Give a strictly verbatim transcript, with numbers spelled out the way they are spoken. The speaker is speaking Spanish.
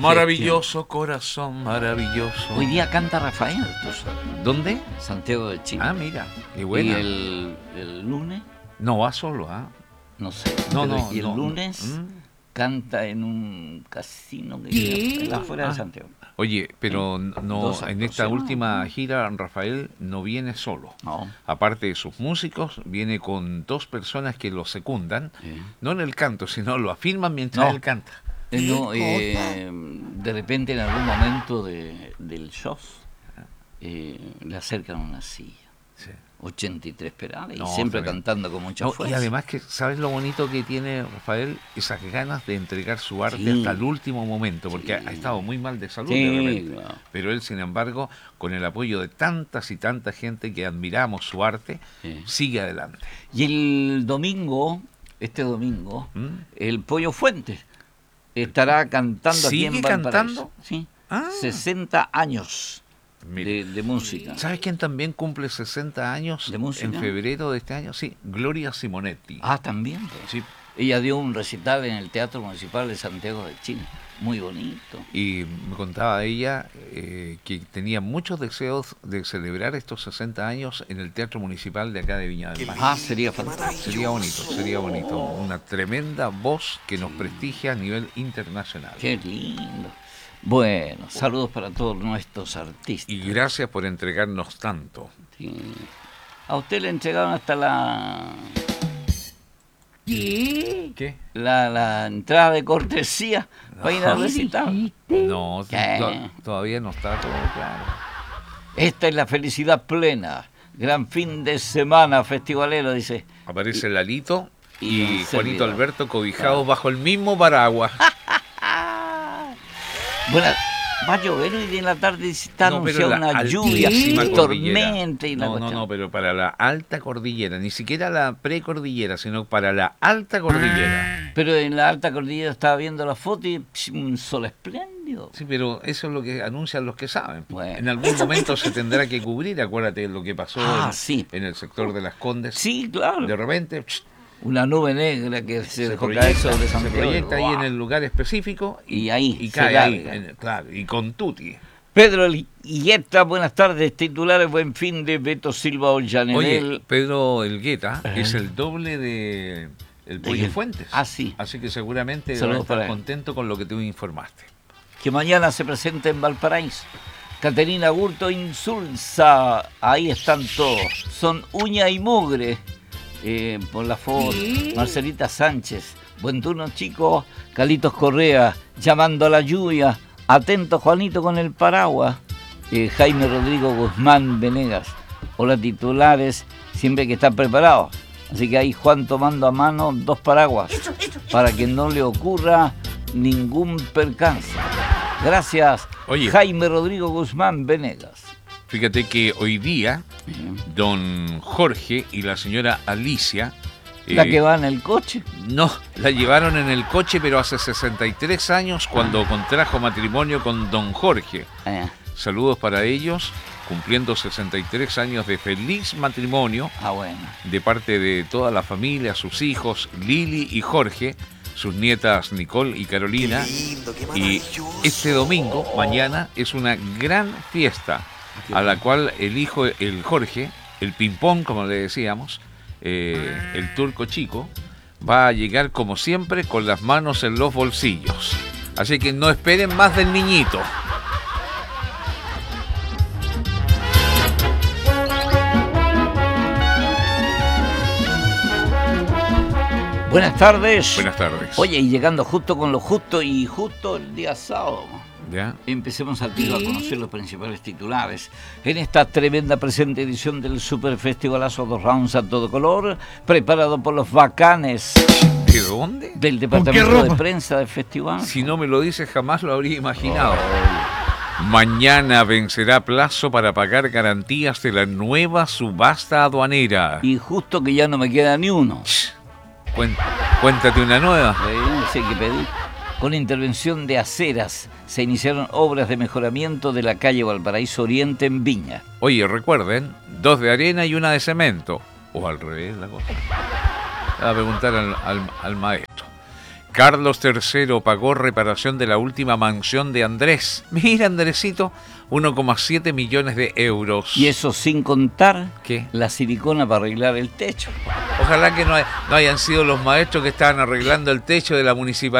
Maravilloso corazón, maravilloso. Hoy día canta Rafael, ¿tú sabes? ¿Dónde? Santiago de Chile. Ah, mira, qué buena. Y el, el lunes, No va solo, ¿ah? no sé. No, pero no, Y el no. lunes Mm. canta en un casino que está afuera Ah. de Santiago. Oye, pero no Dos en esta actuaciones. última gira Rafael no viene solo. No. Aparte de sus músicos, viene con dos personas que lo secundan, Sí. no en el canto, sino lo afirman mientras No. él canta. Eh, no, eh, de repente en algún momento de, del show eh, le acercan una silla. Sí. ochenta y tres pedales No, y siempre tremendo. cantando con mucha No, fuerza. y además que, ¿sabes lo bonito que tiene Rafael? Esas ganas de entregar su arte Sí. hasta el último momento, porque Sí. ha, ha estado muy mal de salud Sí, de repente. claro. Pero él, sin embargo, con el apoyo de tantas y tanta gente que admiramos su arte, Sí. sigue adelante. Y el domingo, este domingo, ¿Mm? el Pollo Fuentes estará cantando aquí ¿Sigue en Valparaíso. cantando? Sí, Ah. sesenta años Mira. de, de música. ¿Sabes quién también cumple sesenta años ¿De música? en febrero de este año? Sí, Gloria Simonetti. Ah, también. pues. Sí. Ella dio un recital en el Teatro Municipal de Santiago de Chile. Muy bonito. Y me contaba ella eh, que tenía muchos deseos de celebrar estos sesenta años en el Teatro Municipal de acá de Viña del Mar. Ah, sería fantástico. Sería bonito, sería bonito. Una tremenda voz que nos prestigia a nivel internacional. Qué lindo. Bueno, saludos para todos nuestros artistas. Y gracias por entregarnos tanto. Sí. A usted le entregaron hasta la... ¿Qué? La, la entrada de cortesía para ir a recitar. No, ¿Qué? to- todavía no está todo claro. Esta es la felicidad plena. Gran fin de semana festivalero, dice. Aparece Lalito Y y, un Juanito servidor. Alberto cobijados bajo el mismo paraguas. Bueno, va a llover hoy día en la tarde, está No, pero anunciada la una lluvia, altísima y cordillera. tormenta y la No, no, cuestión. no, pero para la alta cordillera, ni siquiera la precordillera, sino para la alta cordillera. Pero en la alta cordillera estaba viendo la foto y psh, un sol espléndido. Sí, pero eso es lo que anuncian los que saben. Bueno. En algún momento se tendrá que cubrir, acuérdate de lo que pasó Ah, en, sí. en el sector de las Condes. Sí, claro. De repente psh, Una nube negra que se, se, dejó caer proyecta, sobre se Santiago. proyecta ahí ¡Guau! en el lugar específico Y ahí y se cae ahí, larga. en- claro, y con tutti. Pedro Elgueta, buenas tardes, titulares, buen fin de Beto Silva Ollanedel. Oye, Pedro Elgueta es el doble de el Pollo quién? Fuentes. Ah, sí. Así que seguramente va a Saludos estar para él. contento con lo que tú informaste. Que mañana se presenta en Valparaíso. Caterina Gurto Insulza, ahí están todos. Son uña y mugre, eh, por la foto. Marcelita Sánchez, buen turno chicos. Calitos Correa, llamando a la lluvia. Atento Juanito con el paraguas. Eh, Jaime Rodrigo Guzmán Venegas. Hola titulares, siempre que están preparados. Así que ahí Juan tomando a mano dos paraguas para que no le ocurra ningún percance. Gracias, Oye. Jaime Rodrigo Guzmán Venegas. Fíjate que hoy día don Jorge y la señora Alicia La eh, que va en el coche. no, la llevaron en el coche, pero hace sesenta y tres años cuando contrajo matrimonio con don Jorge. Eh, Saludos para ellos, cumpliendo sesenta y tres años de feliz matrimonio ah, bueno. de parte de toda la familia, sus hijos Lili y Jorge, sus nietas Nicole y Carolina. Y este domingo, mañana, es una gran fiesta a la cual el hijo, el Jorge, el ping-pong, como le decíamos, eh, el turco chico, va a llegar como siempre con las manos en los bolsillos. Así que no esperen más del niñito. Buenas tardes. Buenas tardes. Oye, y llegando justo con lo justo y justo el día sábado. ¿Ya? Empecemos al tiro a conocer los principales titulares en esta tremenda presente edición del Super Festivalazo dos Rounds a todo color, preparado por los bacanes ¿De dónde? del departamento de prensa del festival. Si no me lo dices, jamás lo habría imaginado. Mañana vencerá plazo para pagar garantías de la nueva subasta aduanera. Y justo que ya no me queda ni uno. Cuen- Cuéntate una nueva. Eh, sí hay que pedir. Con intervención de aceras se iniciaron obras de mejoramiento de la calle Valparaíso Oriente en Viña. Oye, recuerden, dos de arena y una de cemento. O al revés la cosa. Le voy a preguntar al, al- al maestro. Carlos tercero pagó reparación de la última mansión de Andrés. Mira, Andresito, uno coma siete millones de euros. Y eso sin contar ¿Qué? la silicona para arreglar el techo. Ojalá que no, hay- no hayan sido los maestros que estaban arreglando el techo de la municipalidad.